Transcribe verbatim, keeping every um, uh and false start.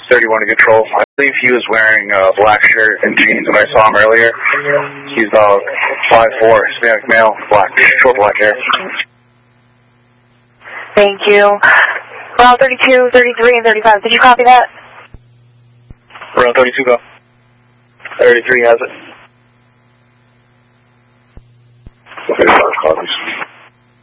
thirty-one to control. I believe he was wearing a black shirt and jeans when I saw him earlier. He's about five foot four, Hispanic male, black, short black hair. Thank you. Route thirty-two, thirty-three, and thirty-five. Did you copy that? Route thirty-two, go. thirty-three has it.